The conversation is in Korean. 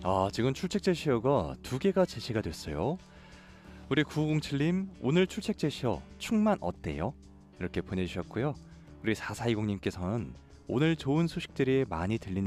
지금 출첵 제시어가 두 개가 제시가 됐어요. 우리 9907님, 오늘 출첵 제시어 충만 어때요? 이렇게 보내주셨고요. 우리 4420님께서는 오늘 좋은 소식들이 많이 들리는